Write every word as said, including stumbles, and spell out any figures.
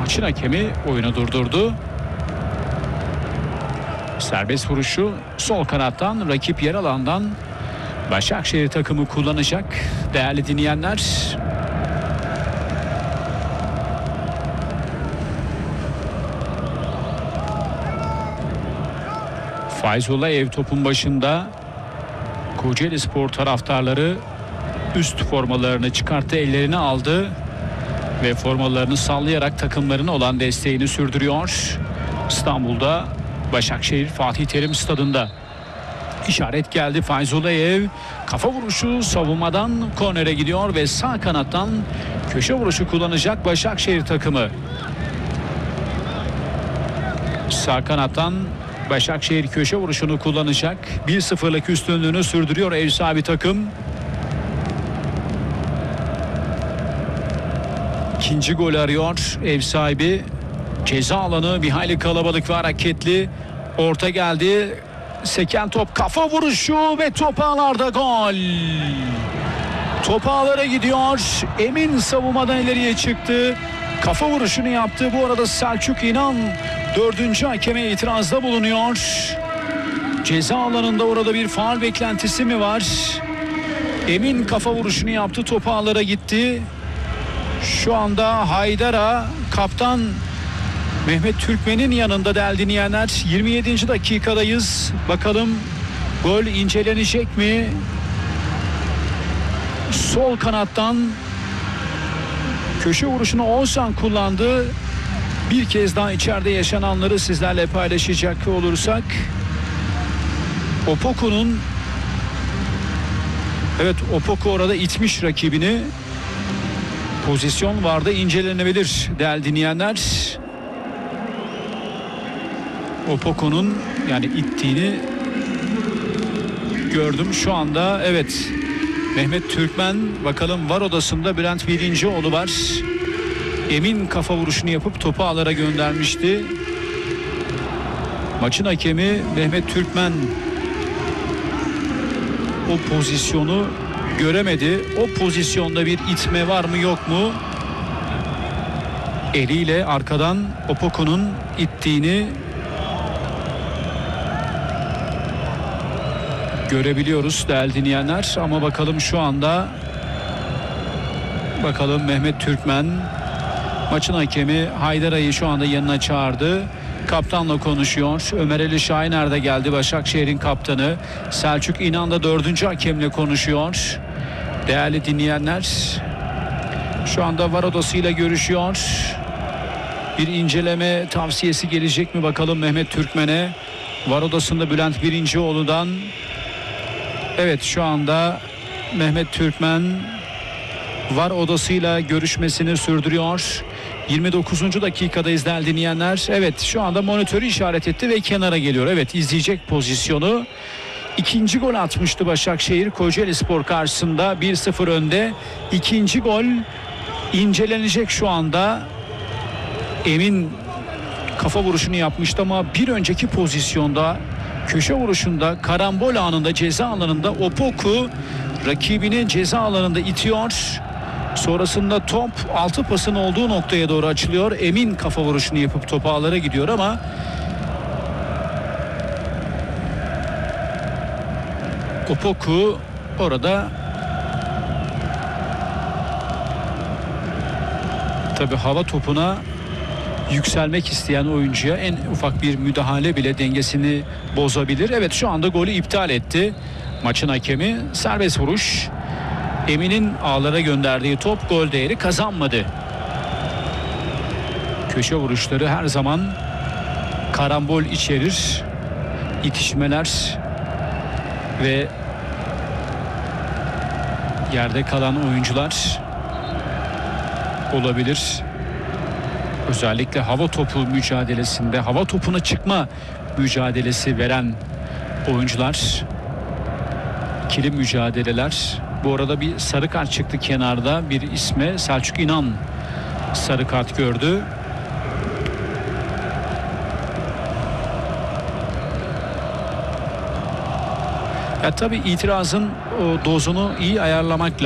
Maçın hakemi oyunu durdurdu. Serbest vuruşu sol kanattan, rakip yer alandan Başakşehir takımı kullanacak değerli dinleyenler. Fayzullah ev topun başında. Kocaelispor taraftarları üst formalarını çıkarttı, ellerine aldı ve formalarını sallayarak takımlarına olan desteğini sürdürüyor. İstanbul'da Başakşehir Fatih Terim Stadı'nda. İşaret geldi. Fayzullayev kafa vuruşu savunmadan kornere gidiyor ve sağ kanattan köşe vuruşu kullanacak Başakşehir takımı. Sağ kanattan Başakşehir köşe vuruşunu kullanacak. bir sıfırlık üstünlüğünü sürdürüyor ev sahibi takım. İkinci gol arıyor ev sahibi. Ceza alanı bir hayli kalabalık ve hareketli. Orta geldi. Seken top, kafa vuruşu ve top ağlarda gol. Top ağlara gidiyor. Emin savunmadan ileriye çıktı. Kafa vuruşunu yaptı. Bu arada Selçuk İnan dördüncü hakeme itirazda bulunuyor. Ceza alanında orada bir faul beklentisi mi var? Emin kafa vuruşunu yaptı. Top ağlara gitti. Şu anda Haydar'a, kaptan Mehmet Türkmen'in yanında değerli dinleyenler. yirmi yedinci dakikadayız. Bakalım gol incelenecek mi? Sol kanattan köşe vuruşunu Oğuzhan kullandı. Bir kez daha içeride yaşananları sizlerle paylaşacak olursak. Opoku'nun Evet Opoku orada itmiş rakibini. Pozisyon vardı, incelenebilir değerli dinleyenler. Opoku'nun yani ittiğini gördüm şu anda. Evet, Mehmet Türkmen, bakalım var odasında Bülent Birincioğlu var. Emin kafa vuruşunu yapıp topu ağlara göndermişti. Maçın hakemi Mehmet Türkmen o pozisyonu göremedi. O pozisyonda bir itme var mı yok mu? Eliyle arkadan Opoku'nun ittiğini görebiliyoruz değerli dinleyenler. Ama bakalım şu anda, bakalım Mehmet Türkmen, maçın hakemi Haydar'ı şu anda yanına çağırdı. Kaptanla konuşuyor. Ömer Ali Şahiner de geldi, Başakşehir'in kaptanı. Selçuk İnan da dördüncü hakemle konuşuyor. Değerli dinleyenler, şu anda var odasıyla görüşüyor. Bir inceleme tavsiyesi gelecek mi bakalım Mehmet Türkmen'e. Var odasında Bülent Birincioğlu'dan. Evet, şu anda Mehmet Türkmen var odasıyla görüşmesini sürdürüyor. yirmi dokuzuncu dakikadayız değerli dinleyenler. Evet, şu anda monitörü işaret etti ve kenara geliyor. Evet, izleyecek pozisyonu. İkinci gol atmıştı Başakşehir Kocaelispor karşısında, bir sıfır önde. İkinci gol incelenecek şu anda. Emin kafa vuruşunu yapmıştı ama bir önceki pozisyonda, köşe vuruşunda, karambol anında ceza alanında Opoku rakibini ceza alanında itiyor. Sonrasında top altı pasın olduğu noktaya doğru açılıyor. Emin kafa vuruşunu yapıp top ağlara gidiyor ama Opoku orada tabii hava topuna yükselmek isteyen oyuncuya en ufak bir müdahale bile dengesini bozabilir. Evet, şu anda golü iptal etti maçın hakemi. Serbest vuruş. Emin'in ağlara gönderdiği top gol değeri kazanmadı. Köşe vuruşları her zaman karambol içerir. İtişmeler ve yerde kalan oyuncular olabilir. Özellikle hava topu mücadelesinde, hava topuna çıkma mücadelesi veren oyuncular, ikili mücadeleler. Bu arada bir sarı kart çıktı kenarda bir isme. Selçuk İnan sarı kart gördü. Ya tabii itirazın o dozunu iyi ayarlamak lazım.